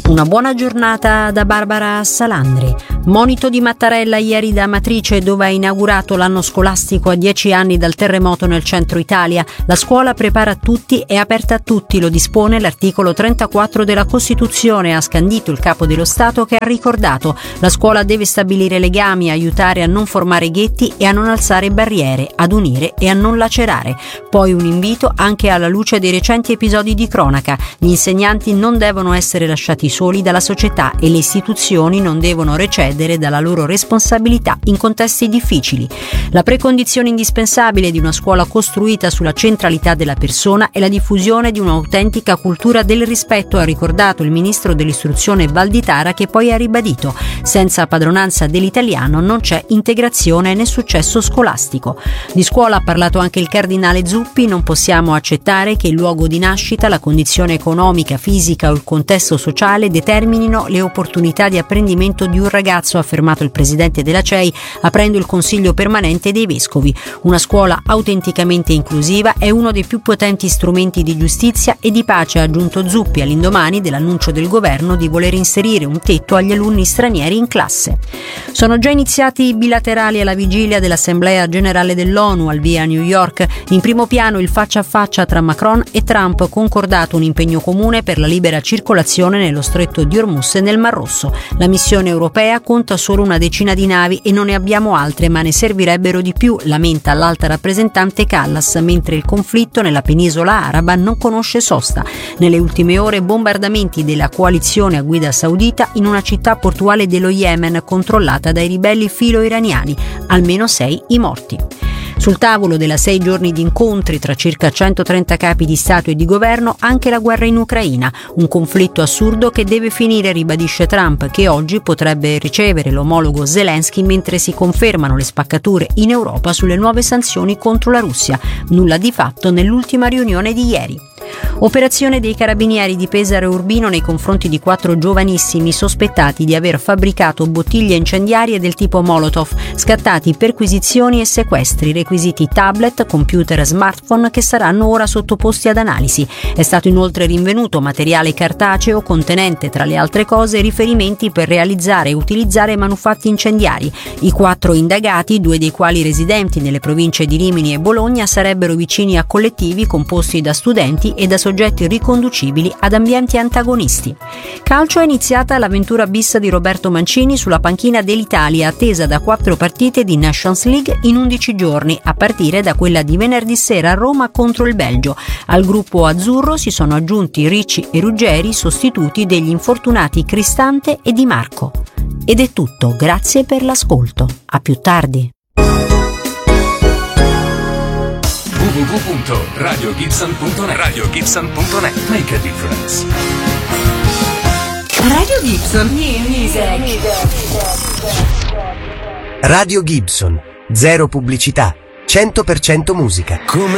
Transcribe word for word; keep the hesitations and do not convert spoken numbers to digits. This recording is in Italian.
Una buona giornata da Barbara Salandri. Monito di Mattarella ieri da Amatrice, dove ha inaugurato l'anno scolastico a dieci anni dal terremoto nel centro Italia. La scuola prepara tutti, è aperta a tutti, lo dispone l'articolo trentaquattro della Costituzione, ha scandito il capo dello Stato, che ha ricordato: la scuola deve stabilire legami, aiutare a non formare ghetti e a non alzare barriere, ad unire e a non lacerare. Poi un invito anche alla luce dei recenti episodi di cronaca: gli insegnanti non devono essere lasciati soli dalla società e le istituzioni non devono recedere dalla loro responsabilità in contesti difficili. La precondizione indispensabile di una scuola costruita sulla centralità della persona è la diffusione di un'autentica cultura del rispetto, ha ricordato il ministro dell'istruzione Valditara, che poi ha ribadito: senza padronanza dell'italiano non c'è integrazione né successo scolastico. Di scuola ha parlato anche il cardinale Zuppi: non possiamo accettare che il luogo di nascita, la condizione economica, fisica o il contesto sociale determinino le opportunità di apprendimento di un ragazzo, ha affermato il presidente della C E I aprendo il Consiglio permanente dei vescovi. Una scuola autenticamente inclusiva è uno dei più potenti strumenti di giustizia e di pace, ha aggiunto Zuppi all'indomani dell'annuncio del governo di voler inserire un tetto agli alunni stranieri in classe. Sono già iniziati i bilaterali alla vigilia dell'Assemblea Generale dell'ONU al via a New York. In primo piano il faccia a faccia tra Macron e Trump, concordato un impegno comune per la libera circolazione nello stretto di Hormuz e nel Mar Rosso. La missione europea conta solo una decina di navi e non ne abbiamo altre, ma ne servirebbero di più, lamenta l'alta rappresentante Callas, mentre il conflitto nella penisola araba non conosce sosta. Nelle ultime ore bombardamenti della coalizione a guida saudita in una città portuale dello Yemen controllata dai ribelli filo-iraniani, almeno sei i morti. Sul tavolo della sei giorni di incontri tra circa centotrenta capi di Stato e di governo anche la guerra in Ucraina, un conflitto assurdo che deve finire, ribadisce Trump, che oggi potrebbe ricevere l'omologo Zelensky mentre si confermano le spaccature in Europa sulle nuove sanzioni contro la Russia. Nulla di fatto nell'ultima riunione di ieri. Operazione dei carabinieri di Pesaro e Urbino nei confronti di quattro giovanissimi sospettati di aver fabbricato bottiglie incendiarie del tipo Molotov, scattati perquisizioni e sequestri, requisiti tablet, computer e smartphone che saranno ora sottoposti ad analisi. È stato inoltre rinvenuto materiale cartaceo contenente, tra le altre cose, riferimenti per realizzare e utilizzare manufatti incendiari. I quattro indagati, due dei quali residenti nelle province di Rimini e Bologna, sarebbero vicini a collettivi composti da studenti e da soggetti riconducibili ad ambienti antagonisti. Calcio: è iniziata l'avventura bis di Roberto Mancini sulla panchina dell'Italia, attesa da quattro partite di Nations League in undici giorni, a partire da quella di venerdì sera a Roma contro il Belgio. Al gruppo azzurro si sono aggiunti Ricci e Ruggeri, sostituti degli infortunati Cristante e Di Marco. Ed è tutto, grazie per l'ascolto. A più tardi. w w w punto radio gibson punto net Radio Gibson punto net. Make a difference. Radio Gibson Music. Radio Gibson, zero pubblicità, cento per cento musica. Come